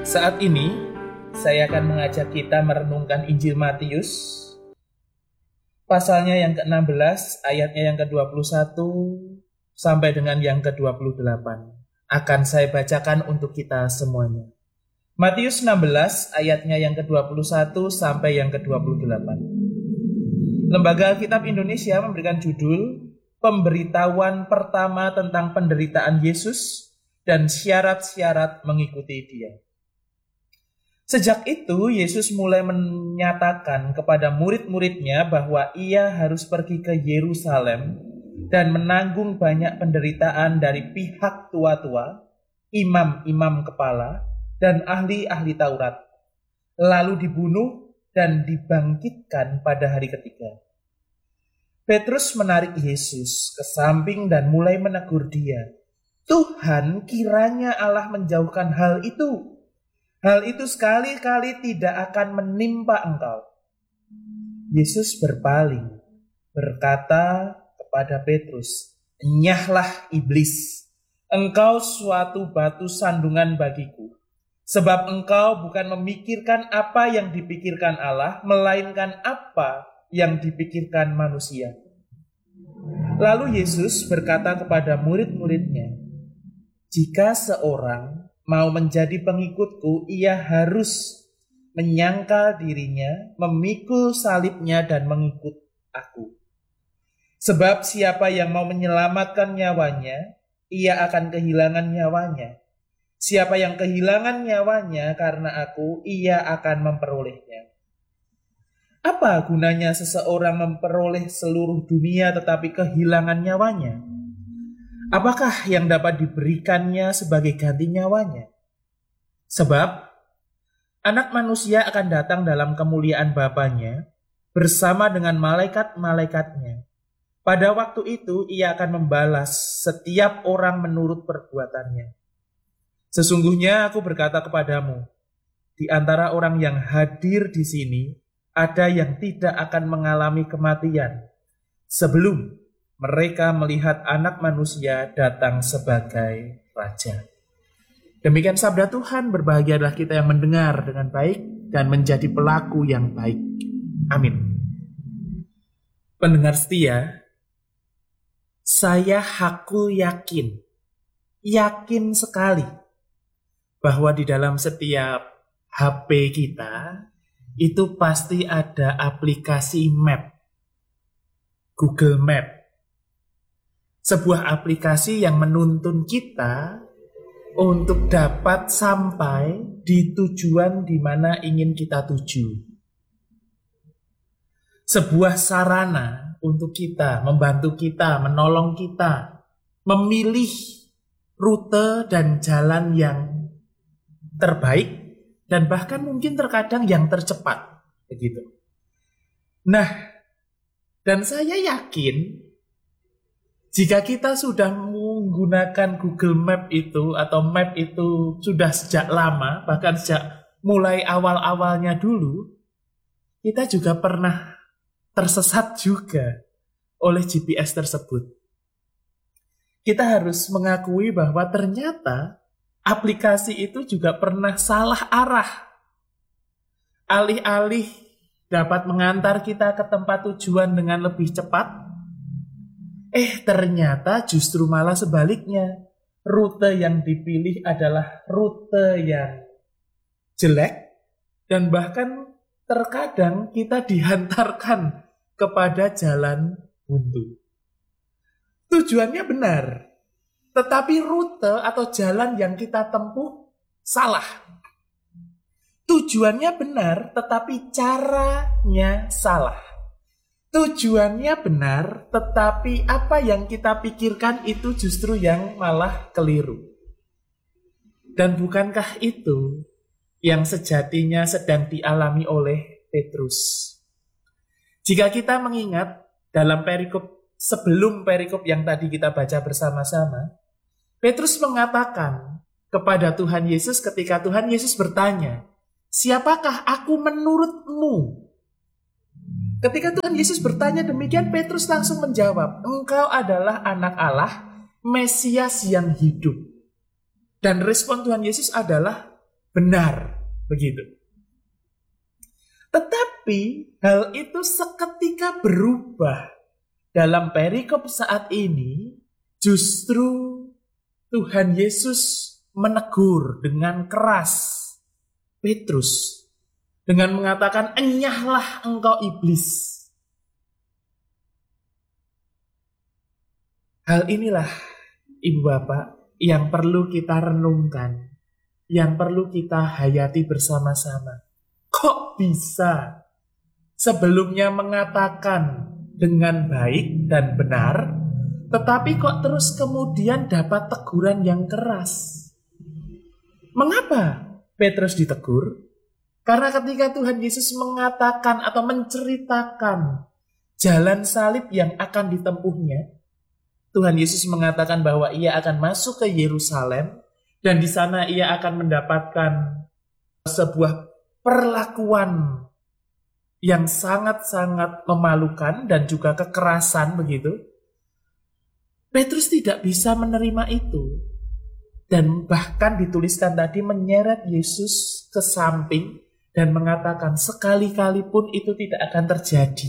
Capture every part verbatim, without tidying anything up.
Saat ini, saya akan mengajak kita merenungkan Injil Matius, pasalnya yang ke enam belas, ayatnya yang ke dua puluh satu, sampai dengan yang ke dua puluh delapan. Akan saya bacakan untuk kita semuanya. Matius enam belas, ayatnya yang ke dua puluh satu, sampai yang ke dua puluh delapan. Lembaga Alkitab Indonesia memberikan judul, Pemberitahuan pertama tentang penderitaan Yesus dan syarat-syarat mengikuti Dia. Sejak itu, Yesus mulai menyatakan kepada murid-muridnya bahwa ia harus pergi ke Yerusalem dan menanggung banyak penderitaan dari pihak tua-tua, imam-imam kepala, dan ahli-ahli Taurat, lalu dibunuh dan dibangkitkan pada hari ketiga. Petrus menarik Yesus ke samping dan mulai menegur dia. Tuhan, kiranya Allah menjauhkan hal itu. Hal itu sekali-kali tidak akan menimpa engkau. Yesus berpaling, berkata kepada Petrus, "Enyahlah iblis, engkau suatu batu sandungan bagiku. Sebab engkau bukan memikirkan apa yang dipikirkan Allah, melainkan apa yang dipikirkan manusia." Lalu Yesus berkata kepada murid-muridnya, "Jika seorang mau menjadi pengikutku, ia harus menyangkal dirinya, memikul salibnya dan mengikut aku. Sebab siapa yang mau menyelamatkan nyawanya, ia akan kehilangan nyawanya. Siapa yang kehilangan nyawanya karena aku, ia akan memperolehnya. Apa gunanya seseorang memperoleh seluruh dunia tetapi kehilangan nyawanya? Apakah yang dapat diberikannya sebagai ganti nyawanya? Sebab Anak Manusia akan datang dalam kemuliaan Bapanya bersama dengan malaikat-malaikatnya. Pada waktu itu ia akan membalas setiap orang menurut perbuatannya. Sesungguhnya aku berkata kepadamu, di antara orang yang hadir di sini ada yang tidak akan mengalami kematian sebelum mereka melihat Anak Manusia datang sebagai Raja." Demikian sabda Tuhan, berbahagialah kita yang mendengar dengan baik dan menjadi pelaku yang baik. Amin. Pendengar setia, saya hakul yakin, yakin sekali bahwa di dalam setiap H P kita itu pasti ada aplikasi map, Google Map. Sebuah aplikasi yang menuntun kita untuk dapat sampai di tujuan di mana ingin kita tuju. Sebuah sarana untuk kita, membantu kita, menolong kita, memilih rute dan jalan yang terbaik dan bahkan mungkin terkadang yang tercepat, begitu. Nah, dan saya yakin jika kita sudah menggunakan Google Map itu atau map itu sudah sejak lama, bahkan sejak mulai awal-awalnya dulu, kita juga pernah tersesat juga oleh G P S tersebut. Kita harus mengakui bahwa ternyata aplikasi itu juga pernah salah arah. Alih-alih dapat mengantar kita ke tempat tujuan dengan lebih cepat, Eh ternyata justru malah sebaliknya. Rute yang dipilih adalah rute yang jelek. Dan bahkan terkadang kita dihantarkan kepada jalan buntu. Tujuannya benar, tetapi rute atau jalan yang kita tempuh salah. Tujuannya benar, tetapi caranya salah. Tujuannya benar, tetapi apa yang kita pikirkan itu justru yang malah keliru. Dan bukankah itu yang sejatinya sedang dialami oleh Petrus? Jika kita mengingat dalam perikop sebelum perikop yang tadi kita baca bersama-sama, Petrus mengatakan kepada Tuhan Yesus ketika Tuhan Yesus bertanya, "Siapakah aku menurutmu?" Ketika Tuhan Yesus bertanya demikian, Petrus langsung menjawab, "Engkau adalah anak Allah, Mesias yang hidup." Dan respon Tuhan Yesus adalah, benar. Begitu. Tetapi hal itu seketika berubah. Dalam perikop saat ini, justru Tuhan Yesus menegur dengan keras Petrus dengan mengatakan, "Enyahlah engkau iblis." Hal inilah, Ibu Bapak, yang perlu kita renungkan, yang perlu kita hayati bersama-sama. Kok bisa sebelumnya mengatakan dengan baik dan benar, tetapi kok terus kemudian dapat teguran yang keras? Mengapa Petrus ditegur? Karena ketika Tuhan Yesus mengatakan atau menceritakan jalan salib yang akan ditempuhnya, Tuhan Yesus mengatakan bahwa ia akan masuk ke Yerusalem dan di sana ia akan mendapatkan sebuah perlakuan yang sangat-sangat memalukan dan juga kekerasan begitu. Petrus tidak bisa menerima itu. Dan bahkan dituliskan tadi menyeret Yesus ke samping dan mengatakan sekali-kali pun itu tidak akan terjadi.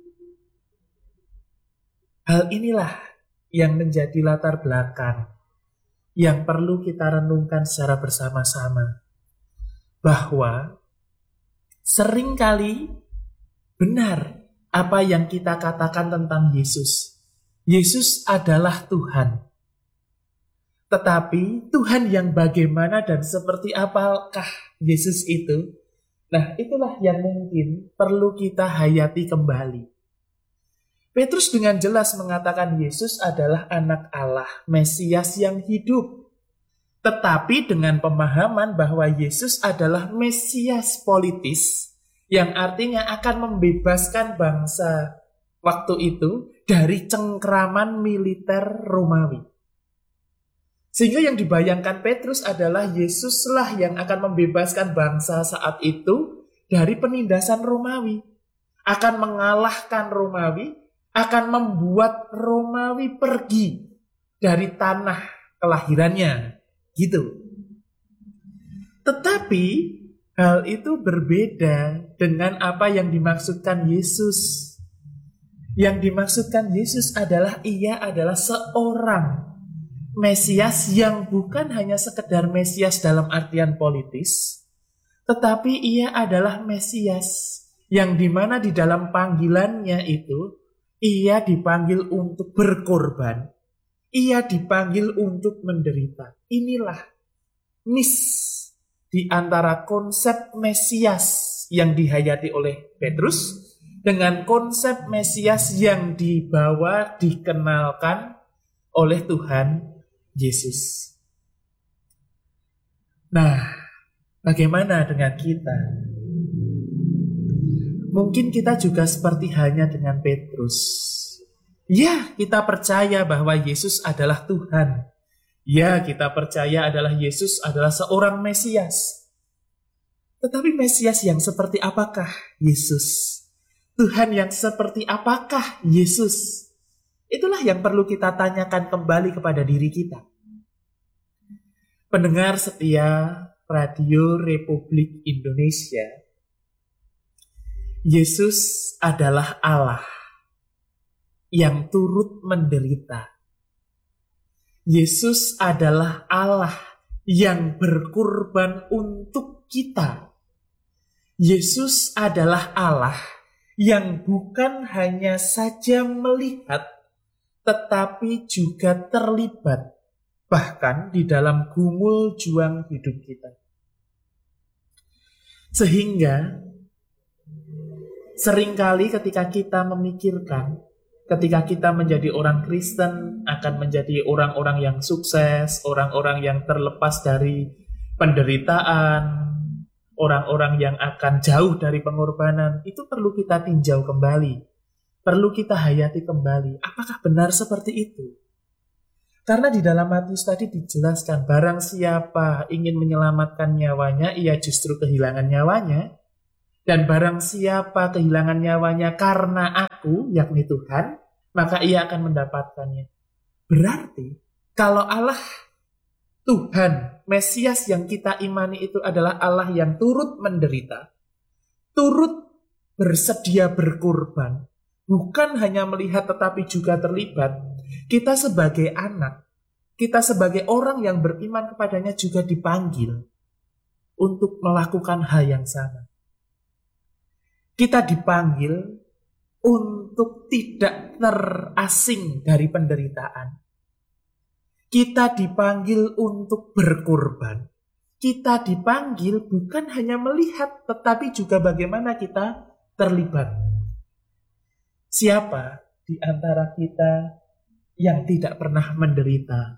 Hal inilah yang menjadi latar belakang yang perlu kita renungkan secara bersama-sama. Bahwa seringkali benar apa yang kita katakan tentang Yesus. Yesus adalah Tuhan. Tetapi Tuhan yang bagaimana dan seperti apakah Yesus itu? Nah, itulah yang mungkin perlu kita hayati kembali. Petrus dengan jelas mengatakan Yesus adalah anak Allah, Mesias yang hidup. Tetapi dengan pemahaman bahwa Yesus adalah Mesias politis, yang artinya akan membebaskan bangsa waktu itu dari cengkraman militer Romawi. Sehingga yang dibayangkan Petrus adalah Yesuslah yang akan membebaskan bangsa saat itu dari penindasan Romawi. Akan mengalahkan Romawi, akan membuat Romawi pergi dari tanah kelahirannya. Gitu. Tetapi hal itu berbeda dengan apa yang dimaksudkan Yesus. Yang dimaksudkan Yesus adalah ia adalah seorang Mesias yang bukan hanya sekedar Mesias dalam artian politis, tetapi ia adalah Mesias yang dimana di dalam panggilannya itu ia dipanggil untuk berkorban, ia dipanggil untuk menderita. Inilah miss di antara konsep Mesias yang dihayati oleh Petrus dengan konsep Mesias yang dibawa, dikenalkan oleh Tuhan Yesus. Nah, bagaimana dengan kita? Mungkin kita juga seperti halnya dengan Petrus. Ya, kita percaya bahwa Yesus adalah Tuhan. Ya, kita percaya adalah Yesus adalah seorang Mesias. Tetapi Mesias yang seperti apakah Yesus? Tuhan yang seperti apakah Yesus? Itulah yang perlu kita tanyakan kembali kepada diri kita. Pendengar setia Radio Republik Indonesia, Yesus adalah Allah yang turut menderita. Yesus adalah Allah yang berkorban untuk kita. Yesus adalah Allah yang bukan hanya saja melihat, tetapi juga terlibat bahkan di dalam gumul juang hidup kita. Sehingga seringkali ketika kita memikirkan, ketika kita menjadi orang Kristen akan menjadi orang-orang yang sukses, orang-orang yang terlepas dari penderitaan, orang-orang yang akan jauh dari pengorbanan, itu perlu kita tinjau kembali. Perlu kita hayati kembali, apakah benar seperti itu? Karena di dalam Matius tadi dijelaskan, barang siapa ingin menyelamatkan nyawanya, ia justru kehilangan nyawanya. Dan barang siapa kehilangan nyawanya karena aku, yakni Tuhan, maka ia akan mendapatkannya. Berarti, kalau Allah Tuhan, Mesias yang kita imani itu adalah Allah yang turut menderita, turut bersedia berkorban, bukan hanya melihat tetapi juga terlibat. Kita sebagai anak, kita sebagai orang yang beriman kepadanya juga dipanggil untuk melakukan hal yang sama. Kita dipanggil untuk tidak terasing dari penderitaan. Kita dipanggil untuk berkorban. Kita dipanggil bukan hanya melihat, tetapi juga bagaimana kita terlibat. Siapa di antara kita yang tidak pernah menderita?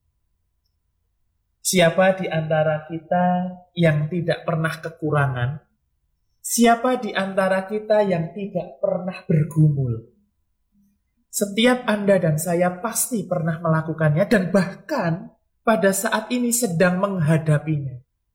Siapa di antara kita yang tidak pernah kekurangan? Siapa di antara kita yang tidak pernah bergumul? Setiap Anda dan saya pasti pernah melakukannya dan bahkan pada saat ini sedang menghadapinya.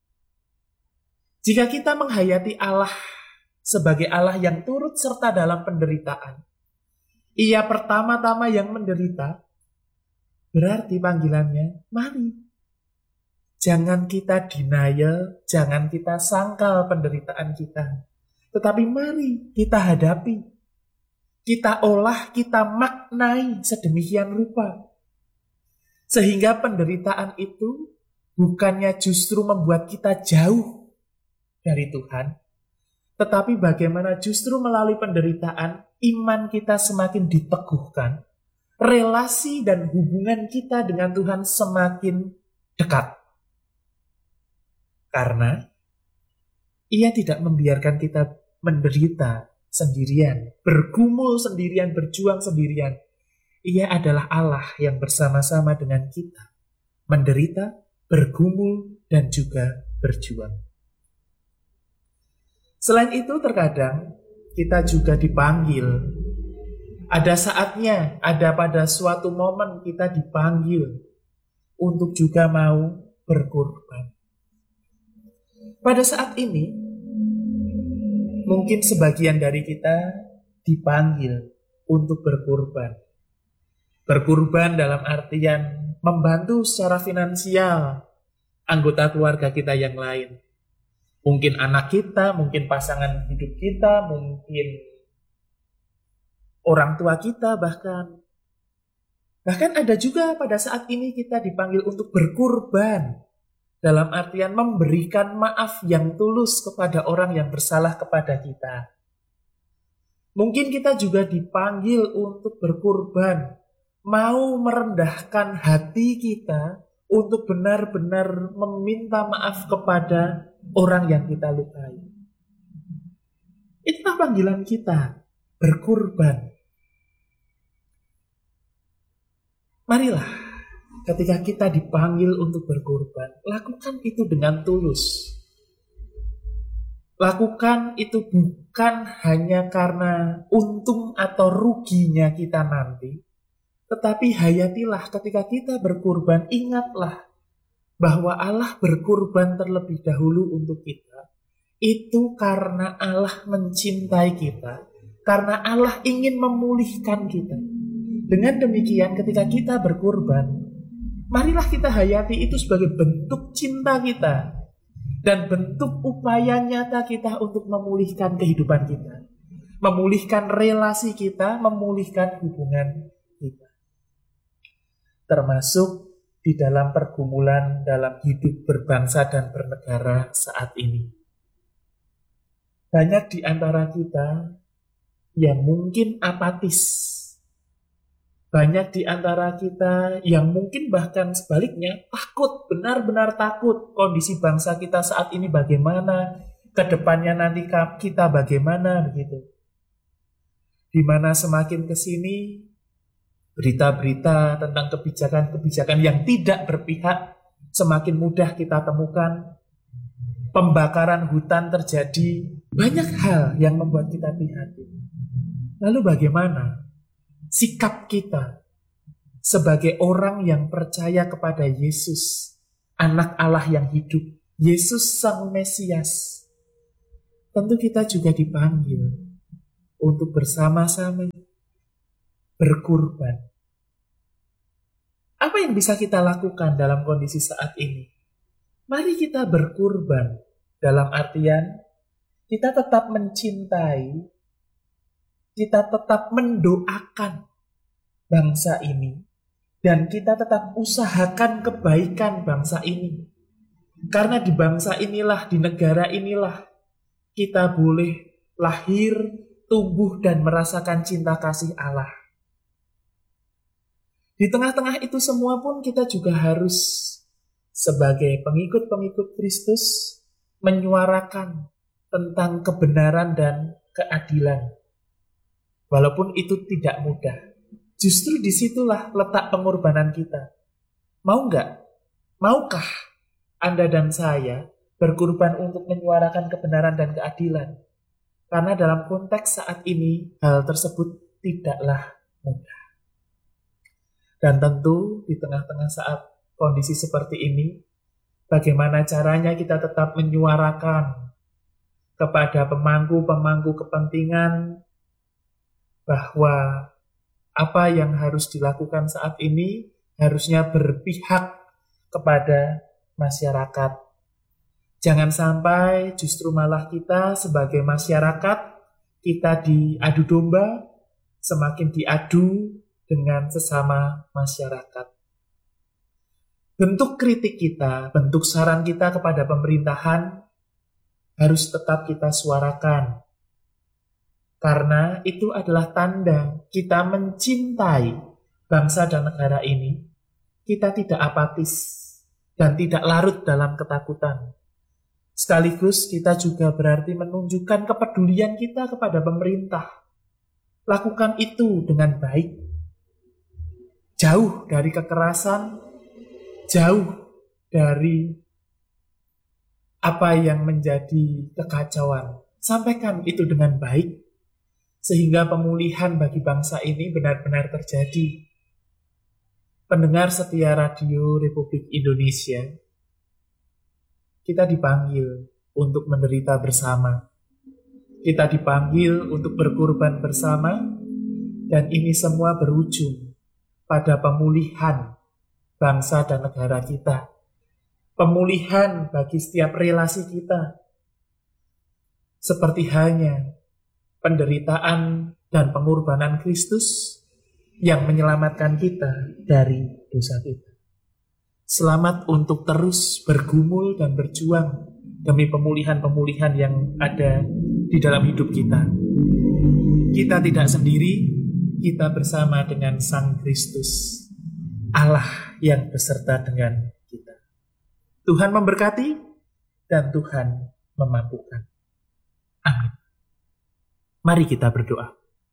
Jika kita menghayati Allah sebagai Allah yang turut serta dalam penderitaan, Ia pertama-tama yang menderita, berarti panggilannya, mari. Jangan kita denial, jangan kita sangkal penderitaan kita. Tetapi mari kita hadapi. Kita olah, kita maknai sedemikian rupa. Sehingga penderitaan itu bukannya justru membuat kita jauh dari Tuhan, tetapi bagaimana justru melalui penderitaan, iman kita semakin diteguhkan, relasi dan hubungan kita dengan Tuhan semakin dekat. Karena Ia tidak membiarkan kita menderita sendirian, bergumul sendirian, berjuang sendirian. Ia adalah Allah yang bersama-sama dengan kita, menderita, bergumul, dan juga berjuang. Selain itu terkadang kita juga dipanggil. Ada saatnya, ada pada suatu momen kita dipanggil untuk juga mau berkorban. Pada saat ini, mungkin sebagian dari kita dipanggil untuk berkorban. Berkorban dalam artian membantu secara finansial anggota keluarga kita yang lain. Mungkin anak kita, mungkin pasangan hidup kita, mungkin orang tua kita bahkan. Bahkan ada juga pada saat ini kita dipanggil untuk berkorban. Dalam artian memberikan maaf yang tulus kepada orang yang bersalah kepada kita. Mungkin kita juga dipanggil untuk berkorban. Mau merendahkan hati kita untuk benar-benar meminta maaf kepada orang yang kita lukai. Itulah panggilan kita, berkorban. Marilah. Ketika kita dipanggil untuk berkorban, lakukan itu dengan tulus. Lakukan itu bukan hanya karena untung atau ruginya kita nanti, tetapi hayatilah ketika kita berkorban, ingatlah bahwa Allah berkorban terlebih dahulu untuk kita. Itu karena Allah mencintai kita, karena Allah ingin memulihkan kita. Dengan demikian ketika kita berkorban, marilah kita hayati itu sebagai bentuk cinta kita dan bentuk upaya nyata kita untuk memulihkan kehidupan kita, memulihkan relasi kita, memulihkan hubungan kita. Termasuk di dalam pergumulan dalam hidup berbangsa dan bernegara saat ini. Banyak di antara kita yang mungkin apatis. Banyak di antara kita yang mungkin bahkan sebaliknya takut, benar-benar takut kondisi bangsa kita saat ini bagaimana, kedepannya nanti kita bagaimana begitu. Di mana semakin ke sini berita-berita tentang kebijakan-kebijakan yang tidak berpihak semakin mudah kita temukan. Pembakaran hutan terjadi, banyak hal yang membuat kita prihatin. Lalu bagaimana sikap kita sebagai orang yang percaya kepada Yesus, anak Allah yang hidup, Yesus Sang Mesias? Tentu kita juga dipanggil untuk bersama-sama berkorban. Apa yang bisa kita lakukan dalam kondisi saat ini? Mari kita berkurban, dalam artian kita tetap mencintai, kita tetap mendoakan bangsa ini, dan kita tetap usahakan kebaikan bangsa ini. Karena di bangsa inilah, di negara inilah, kita boleh lahir, tumbuh, dan merasakan cinta kasih Allah. Di tengah-tengah itu semua pun kita juga harus sebagai pengikut-pengikut Kristus menyuarakan tentang kebenaran dan keadilan. Walaupun itu tidak mudah. Justru disitulah letak pengorbanan kita. Mau nggak? Maukah Anda dan saya berkorban untuk menyuarakan kebenaran dan keadilan? Karena dalam konteks saat ini, hal tersebut tidaklah mudah. Dan tentu di tengah-tengah saat kondisi seperti ini, bagaimana caranya kita tetap menyuarakan kepada pemangku-pemangku kepentingan bahwa apa yang harus dilakukan saat ini harusnya berpihak kepada masyarakat. Jangan sampai justru malah kita sebagai masyarakat, kita diadu domba, semakin diadu dengan sesama masyarakat. Bentuk kritik kita, bentuk saran kita kepada pemerintahan harus tetap kita suarakan. Karena itu adalah tanda kita mencintai bangsa dan negara ini. Kita tidak apatis dan tidak larut dalam ketakutan. Sekaligus kita juga berarti menunjukkan kepedulian kita kepada pemerintah. Lakukan itu dengan baik. Jauh dari kekerasan, jauh dari apa yang menjadi kekacauan. Sampaikan itu dengan baik, sehingga pemulihan bagi bangsa ini benar-benar terjadi. Pendengar setia Radio Republik Indonesia, kita dipanggil untuk menderita bersama. Kita dipanggil untuk berkorban bersama, dan ini semua berujung pada pemulihan bangsa dan negara kita. Pemulihan bagi setiap relasi kita. Seperti halnya penderitaan dan pengorbanan Kristus yang menyelamatkan kita dari dosa kita. Selamat untuk terus bergumul dan berjuang demi pemulihan-pemulihan yang ada di dalam hidup kita. Kita tidak sendiri, kita bersama dengan Sang Kristus, Allah yang beserta dengan kita. Tuhan memberkati dan Tuhan memampukan. Amin. Mari kita berdoa.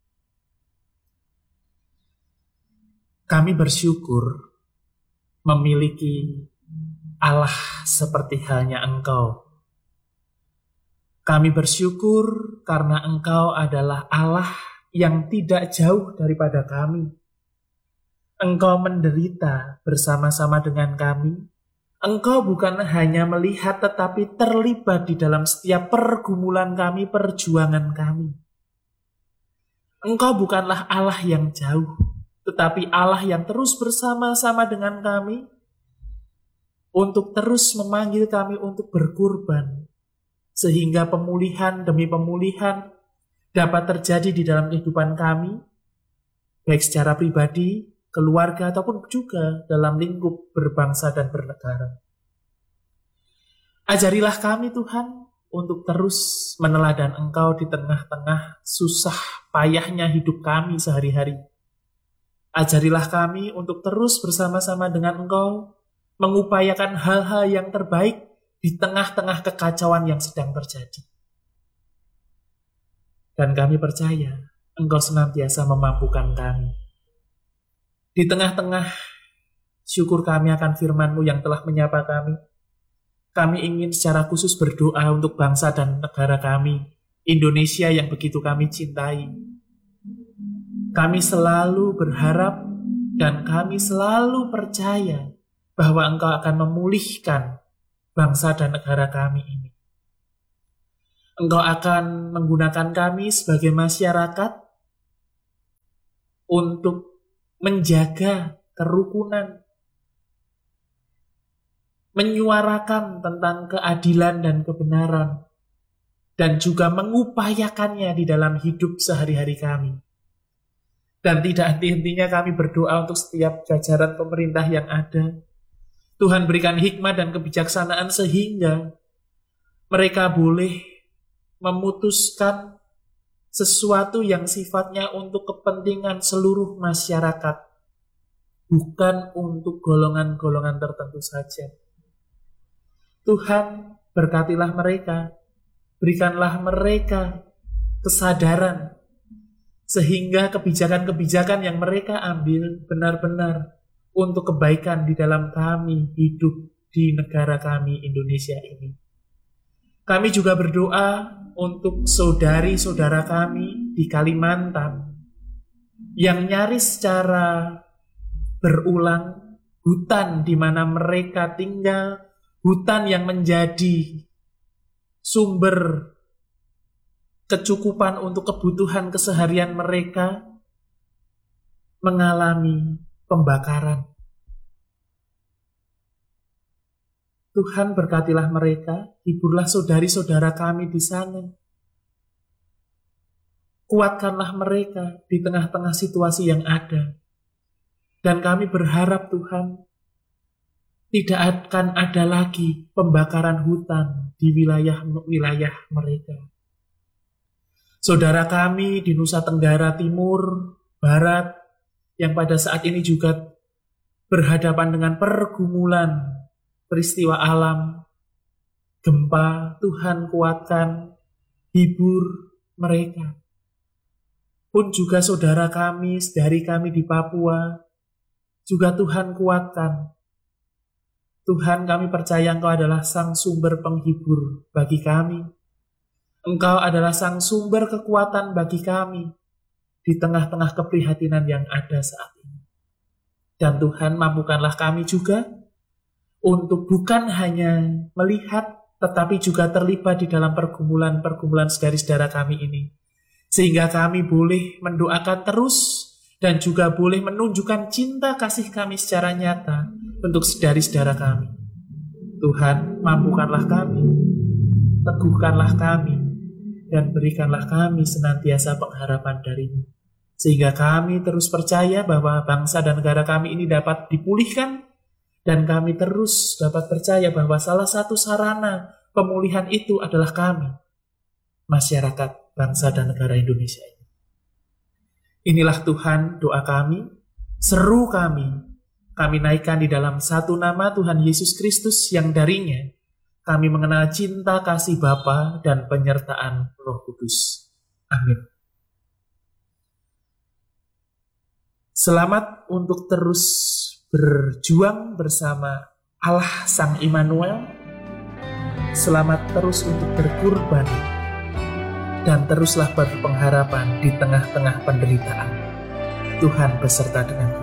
Kami bersyukur memiliki Allah seperti halnya Engkau. Kami bersyukur karena Engkau adalah Allah yang tidak jauh daripada kami. Engkau menderita bersama-sama dengan kami. Engkau bukan hanya melihat tetapi terlibat di dalam setiap pergumulan kami, perjuangan kami. Engkau bukanlah Allah yang jauh, tetapi Allah yang terus bersama-sama dengan kami untuk terus memanggil kami untuk berkorban, sehingga pemulihan demi pemulihan dapat terjadi di dalam kehidupan kami, baik secara pribadi, keluarga, ataupun juga dalam lingkup berbangsa dan bernegara. Ajarilah kami Tuhan untuk terus meneladan Engkau di tengah-tengah susah payahnya hidup kami sehari-hari. Ajarilah kami untuk terus bersama-sama dengan Engkau mengupayakan hal-hal yang terbaik di tengah-tengah kekacauan yang sedang terjadi. Dan kami percaya Engkau senantiasa memampukan kami. Di tengah-tengah syukur kami akan firman-Mu yang telah menyapa kami, kami ingin secara khusus berdoa untuk bangsa dan negara kami, Indonesia yang begitu kami cintai. Kami selalu berharap dan kami selalu percaya bahwa Engkau akan memulihkan bangsa dan negara kami ini. Engkau akan menggunakan kami sebagai masyarakat untuk menjaga kerukunan, menyuarakan tentang keadilan dan kebenaran, dan juga mengupayakannya di dalam hidup sehari-hari kami. Dan tidak henti-hentinya kami berdoa untuk setiap jajaran pemerintah yang ada. Tuhan berikan hikmat dan kebijaksanaan sehingga mereka boleh memutuskan sesuatu yang sifatnya untuk kepentingan seluruh masyarakat, bukan untuk golongan-golongan tertentu saja. Tuhan, berkatilah mereka, berikanlah mereka kesadaran, sehingga kebijakan-kebijakan yang mereka ambil benar-benar untuk kebaikan di dalam kami hidup di negara kami Indonesia ini. Kami juga berdoa untuk saudari-saudara kami di Kalimantan yang nyaris secara berulang hutan di mana mereka tinggal, hutan yang menjadi sumber kecukupan untuk kebutuhan keseharian mereka, mengalami pembakaran. Tuhan, berkatilah mereka, hiburlah saudari-saudara kami di sana. Kuatkanlah mereka di tengah-tengah situasi yang ada. Dan kami berharap, Tuhan, tidak akan ada lagi pembakaran hutan di wilayah-wilayah mereka. Saudara kami di Nusa Tenggara Timur, Barat, yang pada saat ini juga berhadapan dengan pergumulan peristiwa alam, gempa, Tuhan kuatkan, hibur mereka. Pun juga saudara kami, saudari kami di Papua, juga Tuhan kuatkan. Tuhan, kami percaya Engkau adalah sang sumber penghibur bagi kami. Engkau adalah sang sumber kekuatan bagi kami di tengah-tengah keprihatinan yang ada saat ini. Dan Tuhan, mampukanlah kami juga untuk bukan hanya melihat, tetapi juga terlibat di dalam pergumulan-pergumulan saudara-saudara kami ini. Sehingga kami boleh mendoakan terus dan juga boleh menunjukkan cinta kasih kami secara nyata untuk saudara-saudara kami. Tuhan, mampukanlah kami, teguhkanlah kami, dan berikanlah kami senantiasa pengharapan dari-Mu. Sehingga kami terus percaya bahwa bangsa dan negara kami ini dapat dipulihkan, dan kami terus dapat percaya bahwa salah satu sarana pemulihan itu adalah kami, masyarakat bangsa dan negara Indonesia ini. Inilah Tuhan doa kami, seru kami, kami naikkan di dalam satu nama Tuhan Yesus Kristus yang darinya kami mengenal cinta kasih Bapa dan penyertaan Roh Kudus. Amin. Selamat untuk terus berjuang bersama Allah Sang Immanuel. Selamat terus untuk berkorban dan teruslah berpengharapan di tengah-tengah penderitaan. Tuhan beserta dengan kita.